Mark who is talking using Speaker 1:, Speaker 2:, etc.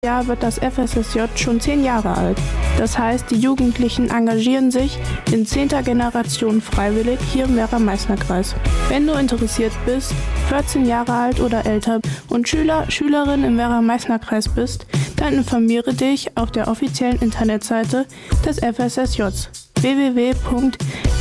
Speaker 1: Jahr wird das FSSJ schon 10 Jahre alt. Das heißt, die Jugendlichen engagieren sich in 10. Generation freiwillig hier im Werra-Meißner-Kreis. Wenn du interessiert bist, 14 Jahre alt oder älter und Schülerin im Werra-Meißner-Kreis bist, dann informiere dich auf der offiziellen Internetseite des FSSJ www.fssj.de.